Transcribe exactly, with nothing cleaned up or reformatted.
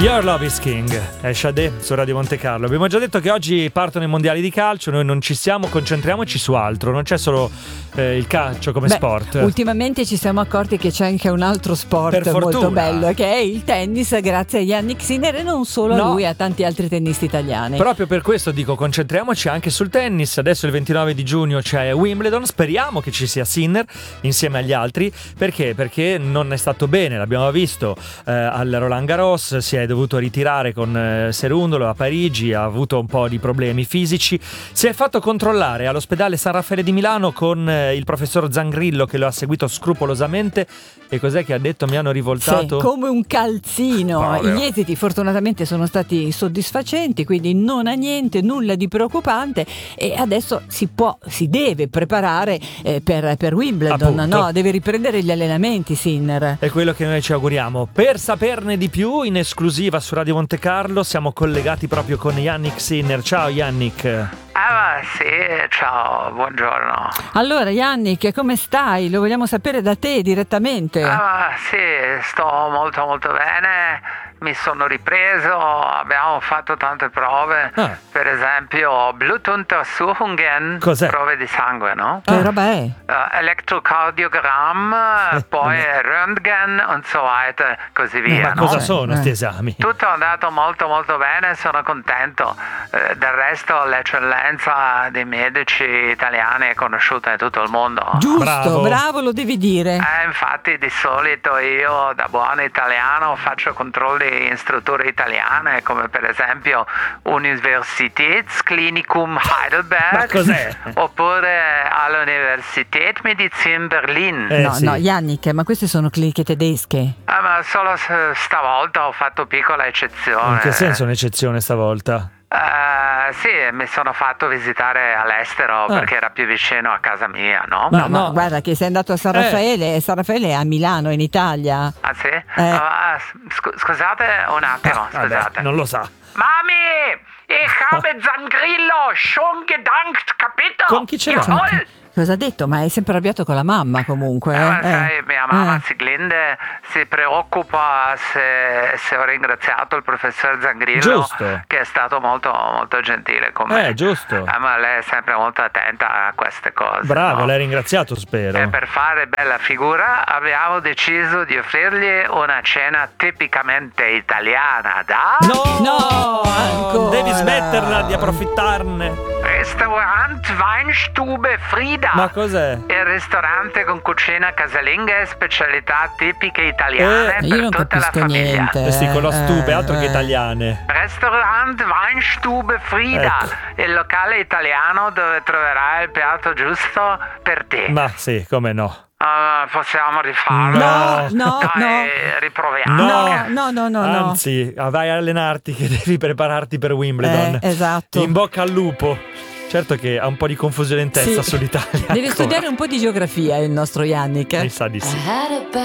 Your Love is King è Sade su Radio Monte Carlo. Abbiamo già detto che oggi partono i mondiali di calcio, noi non ci siamo, concentriamoci su altro, non c'è solo eh, il calcio come Beh, sport. Ultimamente ci siamo accorti che c'è anche un altro sport Per molto fortuna. bello, che è il tennis, grazie a Jannik Sinner e non solo No. a lui, a tanti altri tennisti italiani. Proprio per questo dico concentriamoci anche sul tennis. Adesso il ventinove di giugno c'è Wimbledon, speriamo che ci sia Sinner insieme agli altri. Perché? Perché non è stato bene, l'abbiamo visto eh, al Roland Garros, si è dovuto ritirare con eh, Serundolo a Parigi, ha avuto un po' di problemi fisici, si è fatto controllare all'ospedale San Raffaele di Milano con eh, il professor Zangrillo che lo ha seguito scrupolosamente. E cos'è che ha detto? Mi hanno rivoltato Sì, come un calzino. Povero. Gli esiti fortunatamente sono stati soddisfacenti, quindi non ha niente, nulla di preoccupante, e adesso si può, si deve preparare eh, per, per Wimbledon, Appunto. no? Deve riprendere gli allenamenti Sinner. È quello che noi ci auguriamo. Per saperne di più, in esclusiva su Radio Monte Carlo, siamo collegati proprio con Jannik Sinner. Ciao Jannik. Ah sì, ciao, buongiorno. Allora Jannik, come stai? Lo vogliamo sapere da te direttamente. Ah sì, sto molto molto bene, mi sono ripreso, abbiamo fatto tante prove, Ah. per esempio Blutuntersuchungen, Cos'è? prove di sangue, no? Che roba è? Uh, Elettrocardiogramm, poi Röntgen und so weiter, così via, Ma no? cosa Eh, sono eh. sti esami? Tutto è andato molto molto bene, sono contento. Eh, del resto l'eccellenza dei medici italiani è conosciuta in tutto il mondo. Giusto, Bravo. bravo, lo devi dire. Eh, infatti di solito io da buon italiano faccio controlli in strutture italiane come per esempio Universitätsklinikum Heidelberg. Ma cos'è? Oppure all'Universität Medizin Berlin. Eh, no, sì. no, Jannik, ma queste sono cliniche tedesche. Ah, ma solo s- stavolta ho fatto piccola eccezione. In che senso un'eccezione stavolta? Eh, sì, mi sono fatto visitare all'estero perché era più vicino a casa mia, no? Ma No, ma no. guarda che sei andato a San Eh. Raffaele, San Raffaele è a Milano, in Italia. Ah sì? Ah, scu- scusate un attimo, Vabbè, scusate. non lo sa. Mami, ich habe Zangrillo schon gedankt, capito? Con chi ce l'ha? Jawohl! Cosa ha detto? Ma è sempre arrabbiato con la mamma comunque. Eh, eh? ma sai, Eh. mia mamma Eh. Siglinde si preoccupa se, se ho ringraziato il professor Zangrillo, Giusto. che è stato molto molto gentile con me. Eh, giusto. Eh, ma lei è sempre molto attenta a queste cose. Bravo, no? l'hai ringraziato, spero. E per fare bella figura abbiamo deciso di offrirgli una cena tipicamente italiana da No! No, ancora. Devi smetterla di approfittarne. Ristorant Weinstube Frida. Ma cos'è? Il ristorante con cucina casalinga e specialità tipiche italiane Eh, Io per non tutta la capisco famiglia. niente. Questi con la Eh, stube, altro che eh. italiane. Ristorant Weinstube Frida, Ecco. il locale italiano dove troverai il piatto giusto per te. Ma sì, come no. Ah, possiamo rifarlo? No, no, Dai, no. riproviamo. No, no, no, no, no. Anzi, ah, vai a allenarti che devi prepararti per Wimbledon. Eh, esatto. In bocca al lupo. Certo che ha un po' di confusione in testa Sì. sull'Italia. Deve ancora. studiare un po' di geografia il nostro Jannik. Mi sa di sì.